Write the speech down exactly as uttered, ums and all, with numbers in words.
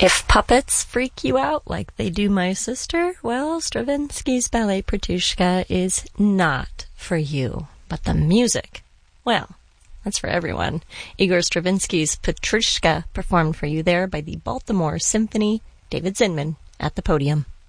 If puppets freak you out like they do my sister, well, Stravinsky's Ballet Petrushka is not for you. But the music, well, that's for everyone. Igor Stravinsky's Petrushka performed for you there by the Baltimore Symphony. David Zinman at the podium.